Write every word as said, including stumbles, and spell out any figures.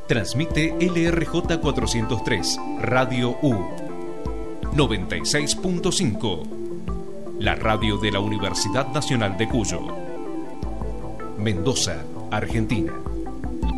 Transmite L R J cuatrocientos tres, Radio U. noventa y seis punto cinco. La radio de la Universidad Nacional de Cuyo. Mendoza, Argentina.